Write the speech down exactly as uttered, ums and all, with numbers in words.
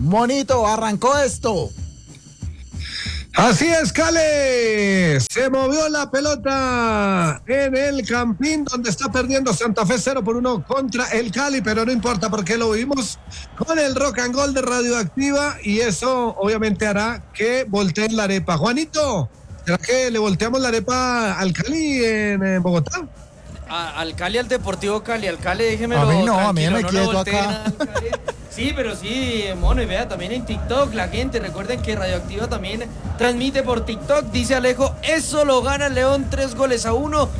Monito, arrancó esto. Así es, Cale. Se movió la pelota en el Campín, donde está perdiendo Santa Fe cero por uno contra el Cali, pero no importa porque lo vimos con el Rock and Gold de Radioactiva y eso obviamente hará que volteen la arepa. Juanito, ¿será que le volteamos la arepa al Cali en, en Bogotá? A, al Cali, al Deportivo Cali, al Cali, déjemelo. A mí no, a mí tranquilo, me no quieto le volteen acá. al Cali. Sí, pero sí, mono, y vea, también en TikTok, la gente, recuerden que Radioactiva también transmite por TikTok, dice Alejo, eso lo gana el León, tres goles a uno,